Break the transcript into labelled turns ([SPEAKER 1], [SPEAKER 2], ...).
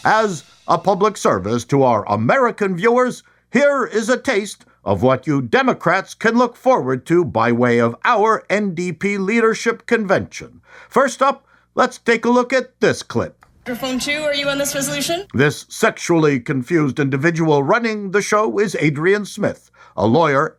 [SPEAKER 1] As a public service to our American viewers, here is a taste of what you Democrats can look forward to by way of our NDP Leadership Convention. First up, let's take a look at this clip.
[SPEAKER 2] Microphone 2, are you on this resolution?
[SPEAKER 1] This sexually confused individual running the show is Adrian Smith, a lawyer